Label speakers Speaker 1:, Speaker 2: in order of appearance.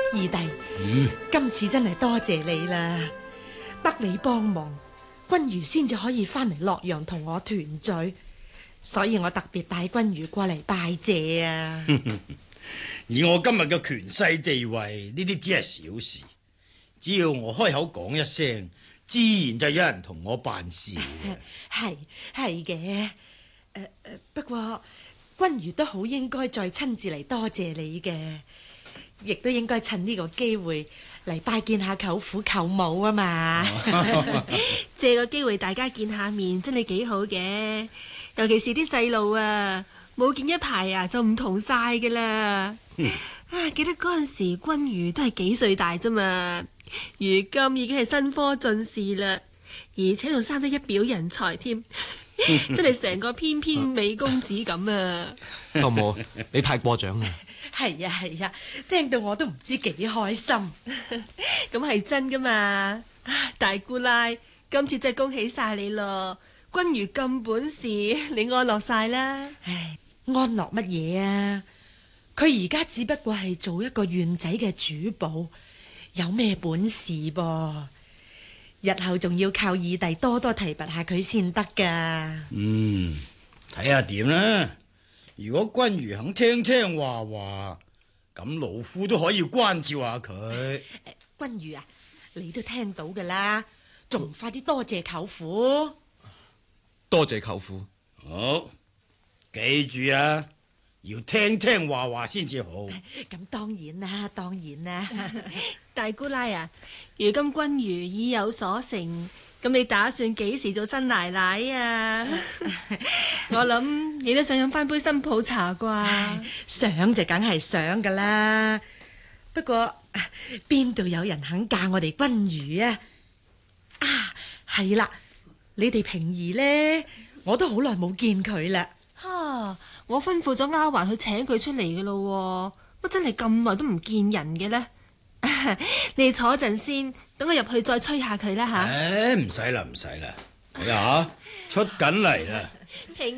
Speaker 1: 二弟，今次真係多謝你啦，得你幫忙，君如先至可以翻嚟洛陽同我團聚，所以我特別帶君如過嚟拜謝啊。
Speaker 2: 以我今日嘅權勢地位，呢啲只係小事，只要我開口講一聲，自然就有人同我辦事。
Speaker 1: 係嘅，不過君如都好應該再親自嚟多謝你嘅，亦都應該趁呢個機會嚟拜見下舅父舅母啊嘛。
Speaker 3: 借個機會大家見下面，真係幾好嘅。尤其是啲細路啊，冇見一排啊，就唔同晒噶啦。記得嗰陣時君如都係幾歲大啫嘛，如今已經係新科進士啦，而且仲生得一表人才添，真係成個翩翩美公子咁啊！
Speaker 4: 舅母，你太過獎啦。
Speaker 1: 係啊，聽到我都唔知幾開心。
Speaker 3: 咁係真噶嘛？大姑奶，今次真係恭喜晒你咯！君如咁本事，你安樂晒啦。
Speaker 1: 唉，安樂乜嘢啊？佢而家只不過係做一個縣仔嘅主簿，有咩本事噃？日後仲要靠二弟多多提拔下佢先得噶。
Speaker 2: 睇下點啦。如果君如肯聽聽話，咁老夫都可以關照下佢。
Speaker 1: 君如啊，你都聽到噶啦，仲快啲多謝舅父。
Speaker 4: 多謝舅父。
Speaker 2: 好，記住啊，要聽話先至好。
Speaker 1: 咁當然啦。
Speaker 3: 大姑奶啊，如今君如已有所成，咁你打算幾時做新奶奶啊？我諗你都想飲翻杯新抱茶啩？
Speaker 1: 想就梗係想噶啦，不過邊度有人肯嫁我哋君如啊？係啦，你哋平兒呢，我都好耐冇見佢啦。
Speaker 3: 我吩咐咗丫鬟去請佢出嚟嘅咯，乜真係咁耐都唔見人嘅呢？你哋坐陣先，等我入去再催下佢啦吓。
Speaker 2: 唔使啦，睇下出緊嚟啦。